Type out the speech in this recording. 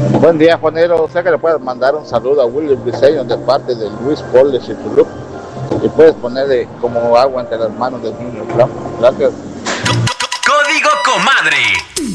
Buen día, Juanero. O sea que le puedes mandar un saludo a Willy Briseño de parte de Luis Paul de Chicxulub y puedes ponerle como agua entre las manos del niño. Gracias. Código Comadre.